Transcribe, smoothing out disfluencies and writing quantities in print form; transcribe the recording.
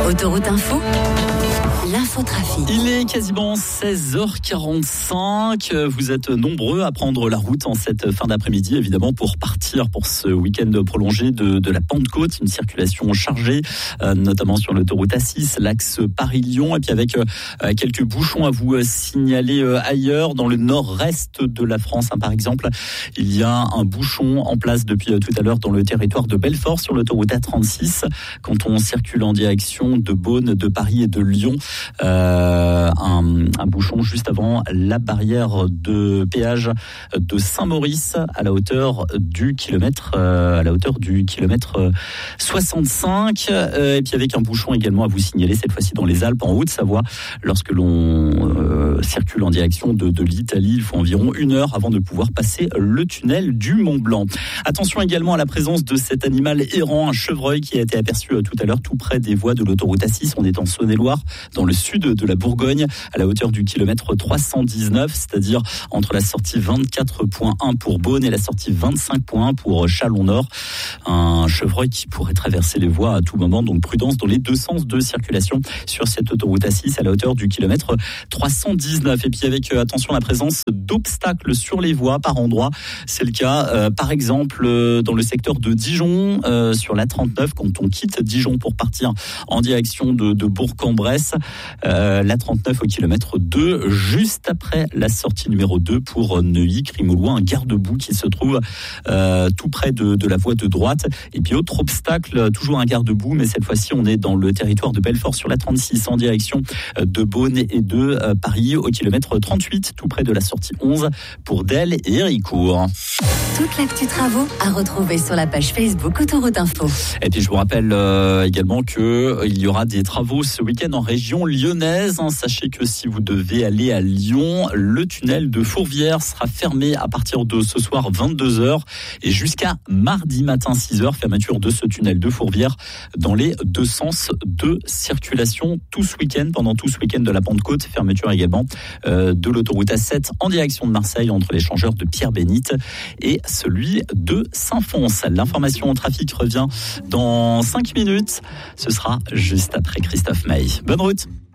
Autoroute Info, l'infotrafic. Il est quasiment 16h45. Vous êtes nombreux à prendre la route en cette fin d'après-midi, évidemment, pour partir pour ce week-end prolongé de la Pentecôte. Une circulation chargée, notamment sur l'autoroute A6, l'axe Paris-Lyon, et puis avec quelques bouchons à vous signaler ailleurs, dans le nord-est de la France. Par exemple, il y a un bouchon en place depuis tout à l'heure dans le territoire de Belfort, sur l'autoroute A36, quand on circule en direction de Beaune, de Paris et de Lyon. Un bouchon juste avant la barrière de péage de Saint-Maurice à la hauteur du kilomètre 65, et puis avec un bouchon également à vous signaler cette fois-ci dans les Alpes en Haute-Savoie lorsque l'on circule en direction de l'Italie. Il faut environ 1 heure avant de pouvoir passer le tunnel du Mont-Blanc. Attention également à la présence de cet animal errant, un chevreuil qui a été aperçu tout à l'heure tout près des voies de l'autoroute A6. On est en Saône-et-Loire, dans le sud de la Bourgogne, à la hauteur du kilomètre 319, c'est-à-dire entre la sortie 24.1 pour Beaune et la sortie 25.1 pour Chalon-Nord. Un chevreuil qui pourrait traverser les voies à tout moment, donc prudence dans les deux sens de circulation sur cette autoroute A6 à la hauteur du kilomètre 319. Et puis avec attention à la présence d'obstacles sur les voies par endroits. C'est le cas par exemple dans le secteur de Dijon, sur la 39, quand on quitte Dijon pour partir en direction de Bourg-en-Bresse. La 39 au kilomètre 2, juste après la sortie numéro 2 pour Neuilly-Crimoulois, un garde-boue qui se trouve tout près de la voie de droite. Et puis autre obstacle, toujours un garde-boue, mais cette fois-ci on est dans le territoire de Belfort sur la 36 en direction de Beaune et de Paris au kilomètre 38, tout près de la sortie 11 pour Delle et Héricourt. Toute l'actu travaux à retrouver sur la page Facebook Autoroute Info. Et puis je vous rappelle également qu'il y aura des travaux ce week-end en région lyonnaise. Sachez que si vous devez aller à Lyon, le tunnel de Fourvière sera fermé à partir de ce soir 22h et jusqu'à mardi matin 6h. Fermeture de ce tunnel de Fourvière dans les deux sens de circulation tout ce week-end, pendant tout ce week-end de la Pentecôte. Fermeture également de l'autoroute A7 en direction de Marseille entre l'échangeur de Pierre-Bénite et celui de Saint-Fons. L'information au trafic revient dans 5 minutes. Ce sera juste après Christophe May. Bonne route.